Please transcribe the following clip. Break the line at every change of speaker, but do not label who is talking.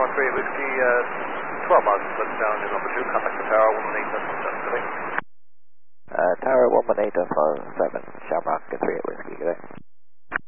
3 Whiskey, 12 miles foot down in number 2, contact the tower 118 at 7,
Tower 118 for 7, Shamrock.